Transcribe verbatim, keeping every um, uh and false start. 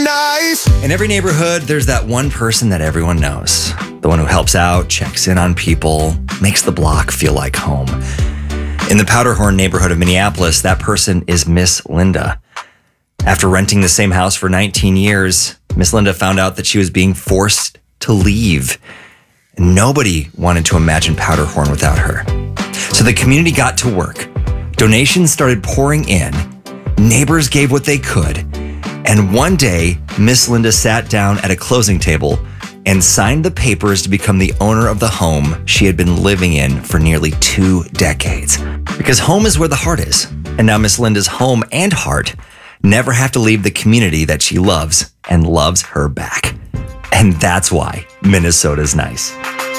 Nice. In every neighborhood, there's that one person that everyone knows. The one who helps out, checks in on people, makes the block feel like home. In the Powderhorn neighborhood of Minneapolis, that person is Miss Linda. After renting the same house for nineteen years, Miss Linda found out that she was being forced to leave. Nobody wanted to imagine Powderhorn without her. So the community got to work. Donations started pouring in. Neighbors gave what they could. And one day, Miss Linda sat down at a closing table and signed the papers to become the owner of the home she had been living in for nearly two decades. Because home is where the heart is. And now Miss Linda's home and heart never have to leave the community that she loves and loves her back. And that's why Minnesota's nice.